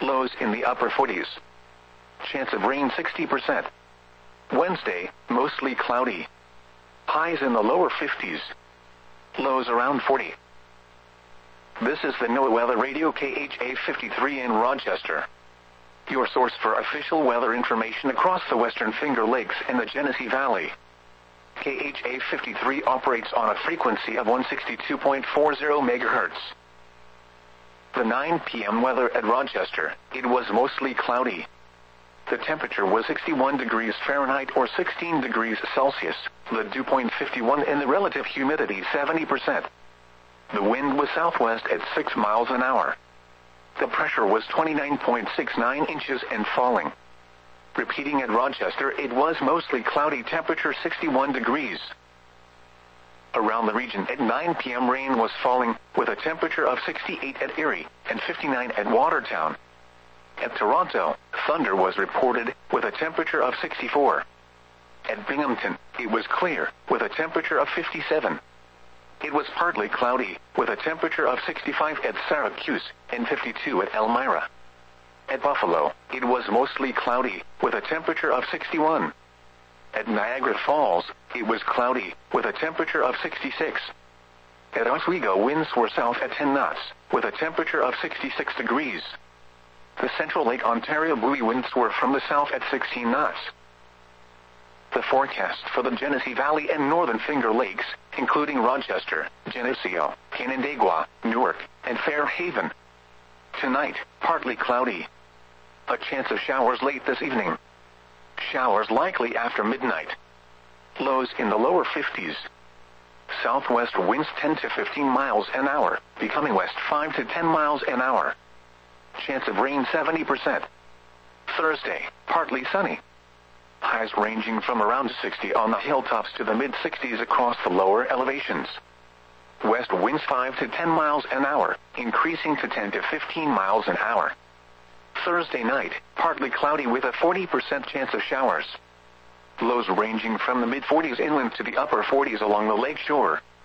Lows in the upper 40s. Chance of rain 60%. Wednesday, mostly cloudy. Highs in the lower 50s. Lows around 40. This is the NOAA Weather Radio KHA 53 in Rochester. Your source for official weather information across the Western Finger Lakes and the Genesee Valley. KHA 53 operates on a frequency of 162.40 MHz. The 9 p.m. weather at Rochester, it was mostly cloudy. The temperature was 61 degrees Fahrenheit or 16 degrees Celsius, the dew point 51 and the relative humidity 70%. The wind was southwest at 6 miles an hour. The pressure was 29.69 inches and falling. Repeating at Rochester, it was mostly cloudy, temperature 61 degrees. Around the region at 9 p.m. rain was falling, with a temperature of 68 at Erie and 59 at Watertown. At Toronto, thunder was reported, with a temperature of 64. At Binghamton, it was clear, with a temperature of 57. It was partly cloudy, with a temperature of 65 at Syracuse and 52 at Elmira. At Buffalo, it was mostly cloudy, with a temperature of 61. At Niagara Falls, it was cloudy, with a temperature of 66. At Oswego, winds were south at 10 knots, with a temperature of 66 degrees. The Central Lake Ontario buoy winds were from the south at 16 knots. The forecast for the Genesee Valley and Northern Finger Lakes, including Rochester, Geneseo, Canandaigua, Newark, and Fairhaven. Tonight, partly cloudy. A chance of showers late this evening. Showers likely after midnight. Lows in the lower 50s. Southwest winds 10 to 15 miles an hour, becoming west 5 to 10 miles an hour. Chance of rain 70%. Thursday, partly sunny. Highs ranging from around 60 on the hilltops to the mid-60s across the lower elevations. West winds 5 to 10 miles an hour, increasing to 10 to 15 miles an hour. Thursday night, partly cloudy with a 40% chance of showers. Lows ranging from the mid-40s inland to the upper 40s along the lake shore.